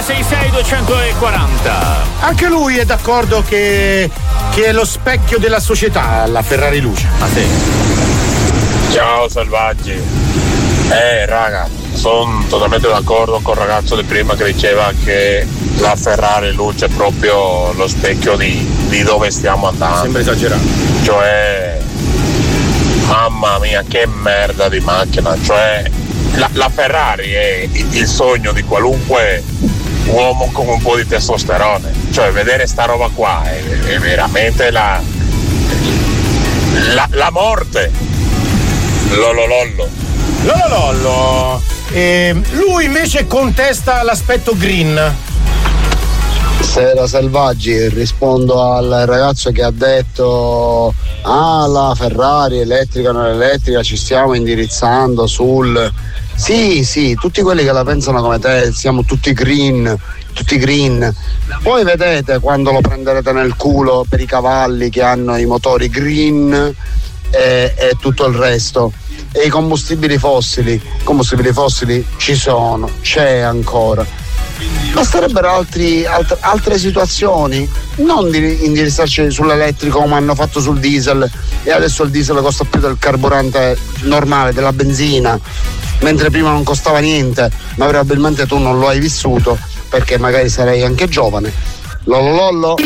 366 240. Anche lui è d'accordo che è lo specchio della società, la Ferrari luce. Ah sì. Ciao selvaggi. Raga, sono totalmente d'accordo con il ragazzo di prima che diceva che la Ferrari luce è proprio lo specchio di dove stiamo andando. Sembra esagerato. Cioè, mamma mia, che merda di macchina. Cioè, la Ferrari è il sogno di qualunque uomo con un po' di testosterone. Cioè, vedere sta roba qua è veramente la morte. Lololollo. Lui invece contesta l'aspetto green. Sera selvaggi, rispondo al ragazzo che ha detto la Ferrari elettrica non elettrica, ci stiamo indirizzando sul sì, tutti quelli che la pensano come te, siamo tutti green. Poi vedete quando lo prenderete nel culo per i cavalli che hanno i motori green e tutto il resto. E i combustibili fossili ci sono, c'è ancora. Basterebbero altre situazioni, non di indirizzarci sull'elettrico come hanno fatto sul diesel, e adesso il diesel costa più del carburante normale, della benzina, mentre prima non costava niente, ma probabilmente tu non lo hai vissuto perché magari sarei anche giovane. Lololollo.